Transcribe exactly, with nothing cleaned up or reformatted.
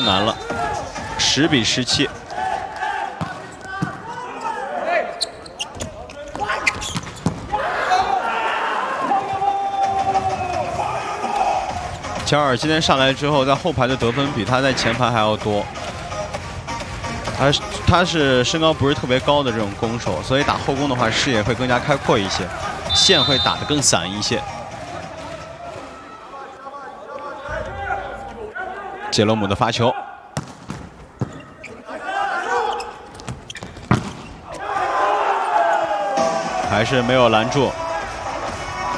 难了，十比十七。乔尔今天上来之后，在后排的得分比他在前排还要多。他他是身高不是特别高的这种攻手，所以打后攻的话视野会更加开阔一些，线会打得更散一些。杰罗姆的发球，还是没有拦住。